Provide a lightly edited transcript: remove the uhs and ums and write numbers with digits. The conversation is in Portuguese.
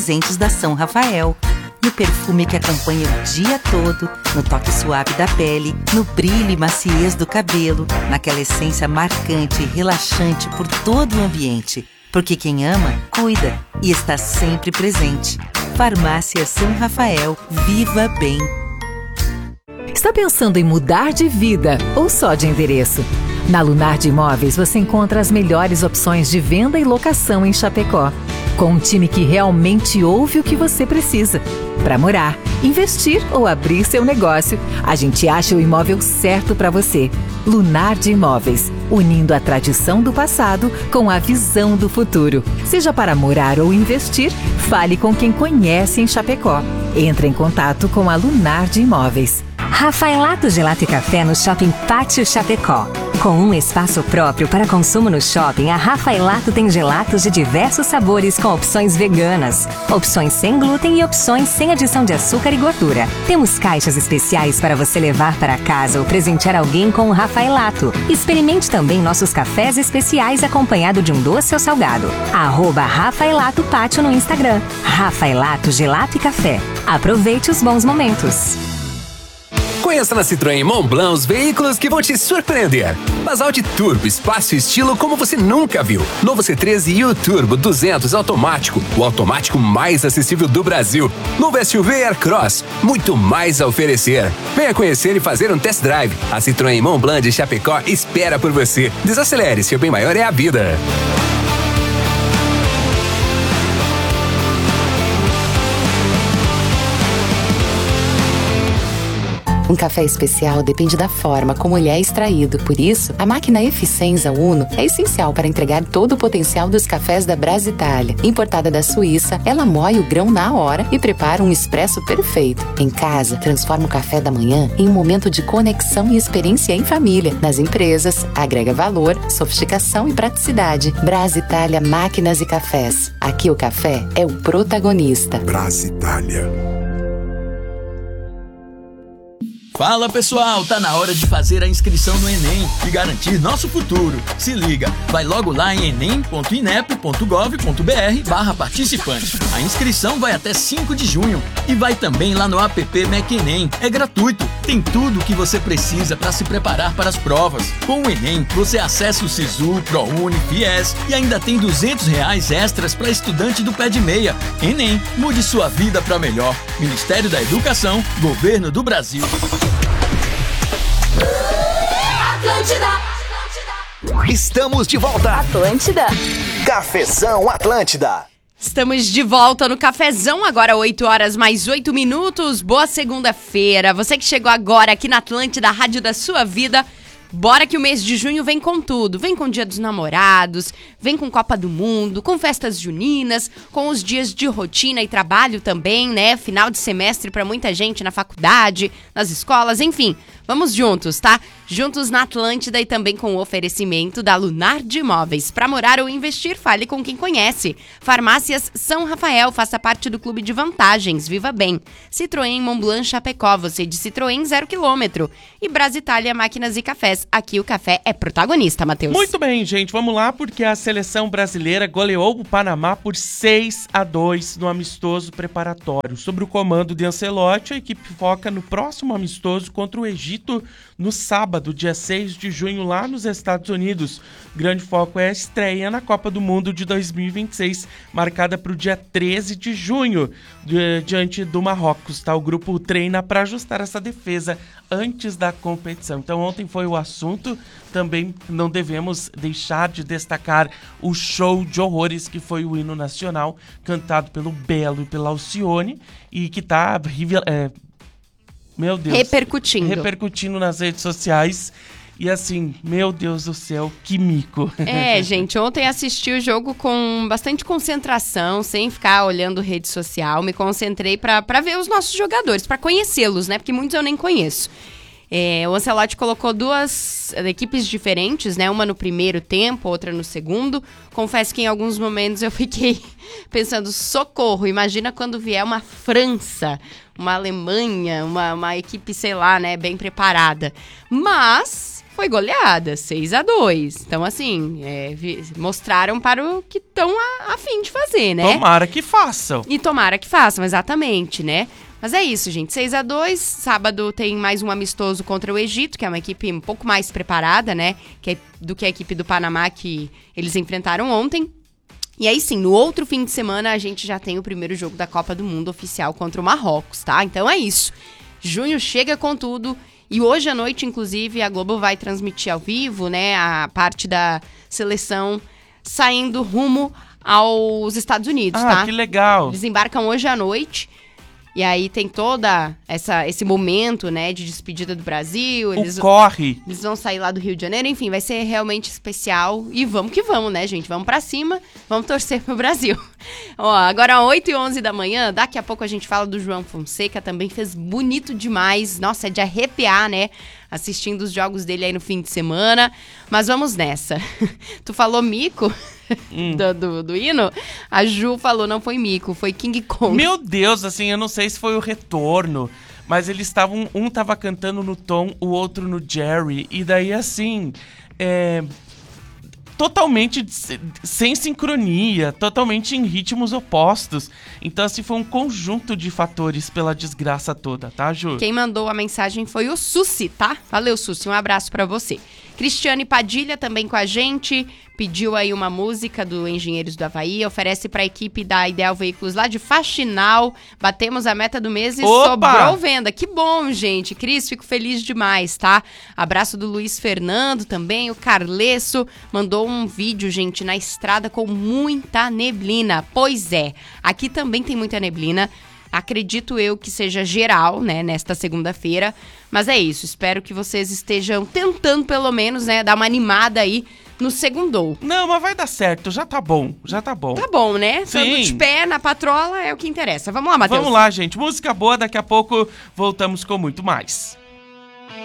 presentes da São Rafael. No perfume que acompanha o dia todo, no toque suave da pele, no brilho e maciez do cabelo, naquela essência marcante e relaxante por todo o ambiente. Porque quem ama, cuida e está sempre presente. Farmácia São Rafael, viva bem! Está pensando em mudar de vida ou só de endereço? Na Lunardi Imóveis você encontra as melhores opções de venda e locação em Chapecó. Com um time que realmente ouve o que você precisa. Para morar, investir ou abrir seu negócio, a gente acha o imóvel certo para você. Lunardi Imóveis, unindo a tradição do passado com a visão do futuro. Seja para morar ou investir, fale com quem conhece em Chapecó. Entre em contato com a Lunardi Imóveis. Rafaelato Gelato e Café no Shopping Pátio Chapecó. Com um espaço próprio para consumo no shopping, a Rafaelato tem gelatos de diversos sabores com opções veganas, opções sem glúten e opções sem adição de açúcar e gordura. Temos caixas especiais para você levar para casa ou presentear alguém com o Rafaelato. Experimente também nossos cafés especiais acompanhado de um doce ou salgado. @Rafaelato Pátio no Instagram. Rafaelato Gelato e Café. Aproveite os bons momentos. Conheça na Citroën Montblanc os veículos que vão te surpreender. Basalt Turbo, espaço e estilo como você nunca viu. Novo C13 U-Turbo 200 automático, o automático mais acessível do Brasil. Novo SUV Aircross, muito mais a oferecer. Venha conhecer e fazer um test drive. A Citroën Montblanc de Chapecó espera por você. Desacelere, seu bem maior é a vida. Um café especial depende da forma como ele é extraído. Por isso, a máquina Eficienza Uno é essencial para entregar todo o potencial dos cafés da Brasitalia. Importada da Suíça, ela moe o grão na hora e prepara um expresso perfeito. Em casa, transforma o café da manhã em um momento de conexão e experiência em família. Nas empresas, agrega valor, sofisticação e praticidade. Brasitalia Máquinas e Cafés. Aqui o café é o protagonista. Brasitalia. Fala pessoal, tá na hora de fazer a inscrição no Enem e garantir nosso futuro. Se liga, vai logo lá em enem.inep.gov.br/participante. A inscrição vai até 5 de junho e vai também lá no app MEC-ENEM. É gratuito, tem tudo o que você precisa para se preparar para as provas. Com o Enem, você acessa o Sisu, ProUni, FIES e ainda tem R$200 extras para estudante do pé de meia. Enem, mude sua vida para melhor. Ministério da Educação, Governo do Brasil. Atlântida. Estamos de volta. Atlântida. Cafezão Atlântida. Estamos de volta no Cafezão, agora 8 horas mais 8 minutos. Boa segunda-feira. Você que chegou agora aqui na Atlântida, a rádio da sua vida. Bora que o mês de junho vem com tudo. Vem com o Dia dos Namorados, vem com Copa do Mundo, com festas juninas, com os dias de rotina e trabalho também, né? Final de semestre para muita gente na faculdade, nas escolas, enfim. Vamos juntos, tá? Juntos na Atlântida e também com o oferecimento da Lunardi Imóveis. Para morar ou investir, fale com quem conhece. Farmácias São Rafael, faça parte do clube de vantagens. Viva bem. Citroën Montblanc Chapecó, você de Citroën 0 km. E Brasitalia Máquinas e Cafés. Aqui o café é protagonista, Matheus. Muito bem, gente. Vamos lá, porque a seleção brasileira goleou o Panamá por 6-2 no amistoso preparatório. Sob o comando de Ancelotti, a equipe foca no próximo amistoso contra o Egito no sábado, dia 6 de junho, lá nos Estados Unidos. O grande foco é a estreia na Copa do Mundo de 2026, marcada para o dia 13 de junho, diante do Marrocos. Tá? O grupo treina para ajustar essa defesa antes da competição. Então ontem foi o assunto, também não devemos deixar de destacar o show de horrores que foi o hino nacional, cantado pelo Belo e pela Alcione, e que está meu Deus, repercutindo nas redes sociais. E assim, meu Deus do céu, que mico. Gente, ontem assisti o jogo com bastante concentração, sem ficar olhando rede social. Me concentrei pra ver os nossos jogadores, pra conhecê-los, né? Porque muitos eu nem conheço. O Ancelotti colocou duas equipes diferentes, né? Uma no primeiro tempo, outra no segundo. Confesso que em alguns momentos eu fiquei pensando, socorro, imagina quando vier uma França, uma Alemanha, uma equipe, sei lá, né, bem preparada. Mas foi goleada, 6-2. Então, assim, mostraram para o que estão a fim de fazer, né? Tomara que façam. E tomara que façam, exatamente, né? Mas é isso, gente. 6-2. Sábado tem mais um amistoso contra o Egito, que é uma equipe um pouco mais preparada, né? Do que a equipe do Panamá que eles enfrentaram ontem. E aí sim, no outro fim de semana a gente já tem o primeiro jogo da Copa do Mundo oficial contra o Marrocos, tá? Então é isso. Junho chega com tudo. E hoje à noite, inclusive, a Globo vai transmitir ao vivo, né? A parte da seleção saindo rumo aos Estados Unidos, tá? Ah, que legal. Eles embarcam hoje à noite. E aí tem toda esse momento, né, de despedida do Brasil. Corre! Eles vão sair lá do Rio de Janeiro, enfim, vai ser realmente especial. E vamos que vamos, né, gente? Vamos pra cima, vamos torcer pro Brasil. Ó, agora 8h11 da manhã, daqui a pouco a gente fala do João Fonseca, também fez bonito demais. Nossa, é de arrepiar, né? Assistindo os jogos dele aí no fim de semana. Mas vamos nessa. Tu falou mico do hino? A Ju falou, não foi mico, foi King Kong. Meu Deus, assim, eu não sei se foi o retorno, mas eles estavam... Um tava cantando no Tom, o outro no Jerry. E daí, assim... totalmente sem sincronia, totalmente em ritmos opostos. Então, assim, foi um conjunto de fatores pela desgraça toda, tá, Ju? Quem mandou a mensagem foi o Susi, tá? Valeu, Susi, um abraço pra você. Cristiane Padilha também com a gente, pediu aí uma música do Engenheiros do Havaí, oferece pra equipe da Ideal Veículos lá de Faxinal. Batemos a meta do mês e sobrou venda. Que bom, gente. Cris, fico feliz demais, tá? Abraço do Luiz Fernando também, o Carleço mandou um vídeo, gente, na estrada com muita neblina. Pois é, aqui também tem muita neblina. Acredito eu que seja geral, né, nesta segunda-feira. Mas é isso, espero que vocês estejam tentando, pelo menos, né, dar uma animada aí no segundou. Não, mas vai dar certo, já tá bom, já tá bom. Tá bom, né? Sim. Estando de pé na patrola é o que interessa. Vamos lá, Matheus. Vamos lá, gente, música boa, daqui a pouco voltamos com muito mais.